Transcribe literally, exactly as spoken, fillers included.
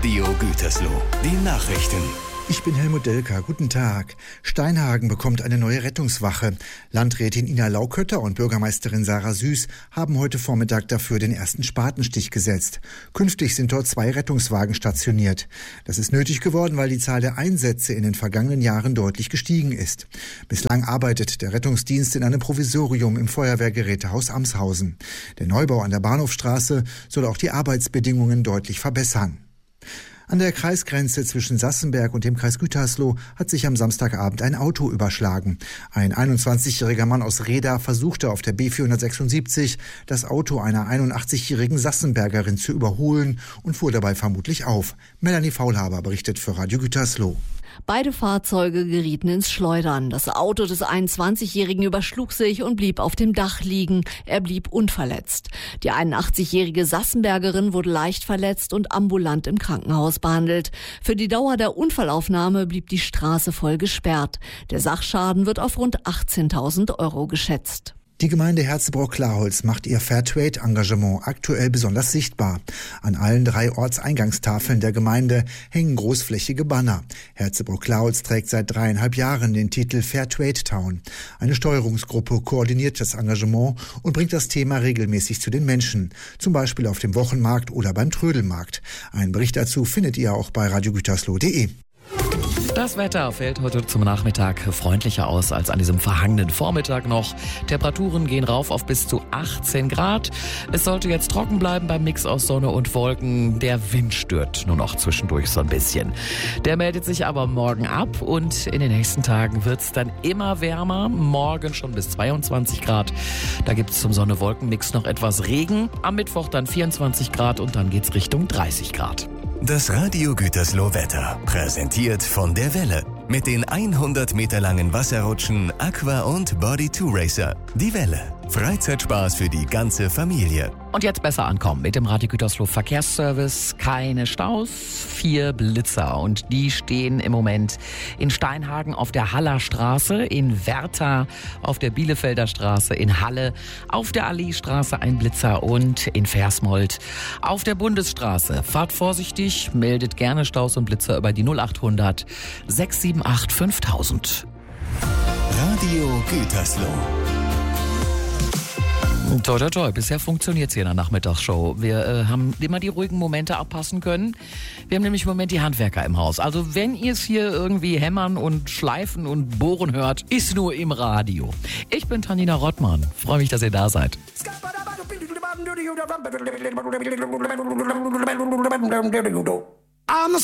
Radio Gütersloh. Die Nachrichten. Ich bin Helmut Delker. Guten Tag. Steinhagen bekommt eine neue Rettungswache. Landrätin Ina Laukötter und Bürgermeisterin Sarah Süß haben heute Vormittag dafür den ersten Spatenstich gesetzt. Künftig sind dort zwei Rettungswagen stationiert. Das ist nötig geworden, weil die Zahl der Einsätze in den vergangenen Jahren deutlich gestiegen ist. Bislang arbeitet der Rettungsdienst in einem Provisorium im Feuerwehrgerätehaus Amshausen. Der Neubau an der Bahnhofstraße soll auch die Arbeitsbedingungen deutlich verbessern. An der Kreisgrenze zwischen Sassenberg und dem Kreis Gütersloh hat sich am Samstagabend ein Auto überschlagen. Ein einundzwanzigjähriger Mann aus Reda versuchte auf der B vierhundertsechsundsiebzig das Auto einer einundachtzigjährigen Sassenbergerin zu überholen und fuhr dabei vermutlich auf. Melanie Faulhaber berichtet für Radio Gütersloh. Beide Fahrzeuge gerieten ins Schleudern. Das Auto des einundzwanzigjährigen überschlug sich und blieb auf dem Dach liegen. Er blieb unverletzt. Die einundachtzigjährige Sassenbergerin wurde leicht verletzt und ambulant im Krankenhaus behandelt. Für die Dauer der Unfallaufnahme blieb die Straße voll gesperrt. Der Sachschaden wird auf rund achtzehntausend Euro geschätzt. Die Gemeinde Herzebrock-Klarholz macht ihr Fairtrade-Engagement aktuell besonders sichtbar. An allen drei Ortseingangstafeln der Gemeinde hängen großflächige Banner. Herzebrock-Klarholz trägt seit dreieinhalb Jahren den Titel Fairtrade Town. Eine Steuerungsgruppe koordiniert das Engagement und bringt das Thema regelmäßig zu den Menschen. Zum Beispiel auf dem Wochenmarkt oder beim Trödelmarkt. Einen Bericht dazu findet ihr auch bei radiogütersloh punkt de. Das Wetter fällt heute zum Nachmittag freundlicher aus als an diesem verhangenen Vormittag noch. Temperaturen gehen rauf auf bis zu achtzehn Grad. Es sollte jetzt trocken bleiben beim Mix aus Sonne und Wolken. Der Wind stört nur noch zwischendurch so ein bisschen. Der meldet sich aber morgen ab und in den nächsten Tagen wird es dann immer wärmer. Morgen schon bis zweiundzwanzig Grad. Da gibt es zum Sonne-Wolken-Mix noch etwas Regen. Am Mittwoch dann vierundzwanzig Grad und dann geht's Richtung dreißig Grad. Das Radio Gütersloh Wetter, präsentiert von der Welle. Mit den hundert Meter langen Wasserrutschen Aqua und Body two Racer. Die Welle. Freizeitspaß für die ganze Familie. Und jetzt besser ankommen mit dem Radio Gütersloh Verkehrsservice. Keine Staus, vier Blitzer. Und die stehen im Moment in Steinhagen auf der Haller Straße, in Werther auf der Bielefelder Straße, in Halle auf der Alleestraße ein Blitzer und in Versmold auf der Bundesstraße. Fahrt vorsichtig, meldet gerne Staus und Blitzer über die null achthundert sechs sieben acht fünftausend. Radio Gütersloh. Toi, toi, toi. Bisher funktioniert es hier in der Nachmittagsshow. Wir äh, haben immer die ruhigen Momente abpassen können. Wir haben nämlich im Moment die Handwerker im Haus. Also wenn ihr es hier irgendwie hämmern und schleifen und bohren hört, ist nur im Radio. Ich bin Tanina Rottmann. Freue mich, dass ihr da seid. I'm a